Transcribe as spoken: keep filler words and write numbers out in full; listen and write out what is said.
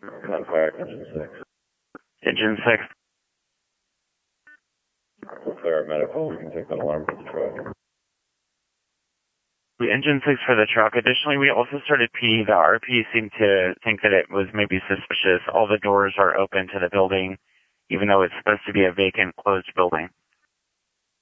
Contact engine six. Engine six. We'll clear our medical. We can take that alarm for the truck. The engine six for the truck. Additionally, we also started P. The R P seemed to think that it was maybe suspicious. All the doors are open to the building, even though it's supposed to be a vacant, closed building.